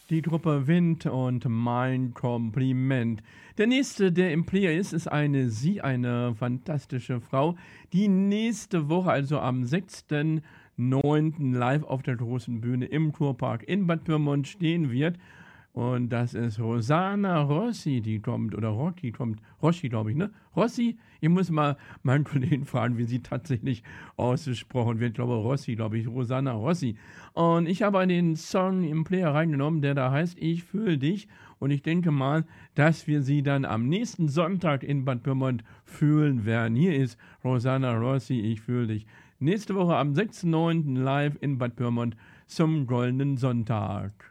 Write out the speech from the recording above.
Die Gruppe Wind und mein Kompliment. Der nächste, der im Player ist eine fantastische Frau, die nächste Woche, also am 6.9. live auf der großen Bühne im Kurpark in Bad Pyrmont stehen wird. Und das ist Rosanna Rossi, die kommt, oder Rocky kommt, Rossi, glaube ich, ne? Rossi, ich muss mal meinen Kollegen fragen, wie sie tatsächlich ausgesprochen wird. Ich glaube, Rossi, glaube ich, Rosanna Rossi. Und ich habe den Song im Player reingenommen, der da heißt Ich fühle dich. Und ich denke mal, dass wir sie dann am nächsten Sonntag in Bad Pyrmont fühlen werden. Hier ist Rosanna Rossi, Ich fühle dich. Nächste Woche am 6.9. live in Bad Pyrmont zum Goldenen Sonntag.